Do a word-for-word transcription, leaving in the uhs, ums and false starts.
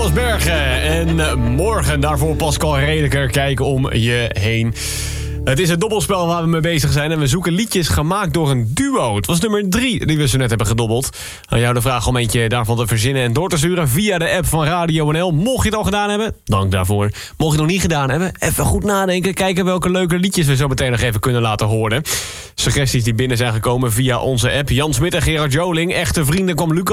Carlos Bergen. En morgen daarvoor Pascal Redeker kijken om je heen. Het is het dobbelspel waar we mee bezig zijn. En we zoeken liedjes gemaakt door een duo. Het was nummer drie die we zo net hebben gedobbeld. Aan jou de vraag om eentje daarvan te verzinnen en door te sturen via de app van Radio N L. Mocht je het al gedaan hebben, dank daarvoor. Mocht je het nog niet gedaan hebben, even goed nadenken. Kijken welke leuke liedjes we zo meteen nog even kunnen laten horen. Suggesties die binnen zijn gekomen via onze app. Jan Smit en Gerard Joling. Echte vrienden kwam Lucas